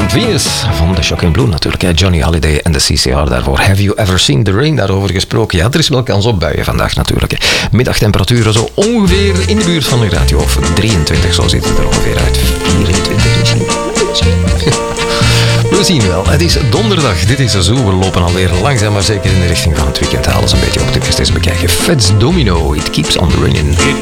Venus van The Shocking Blue natuurlijk. Hè? Johnny Hallyday en de CCR daarvoor. Have you ever seen the rain? Daarover gesproken. Ja, er is wel kans op buien vandaag natuurlijk. Hè? Middagtemperaturen zo ongeveer in de buurt van de radio. Of 23, zo ziet het er ongeveer uit. 24 misschien. We zien wel. Het is donderdag. Dit is Zoo. We lopen alweer langzaam maar zeker in de richting van het weekend. Alles een beetje optimistisch bekijken. Fats Domino. It keeps on running.